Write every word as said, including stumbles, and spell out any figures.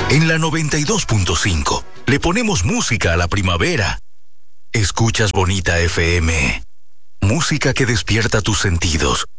En la noventa y dos punto cinco le ponemos música a la primavera. Escuchas Bonita F M. Música que despierta tus sentidos,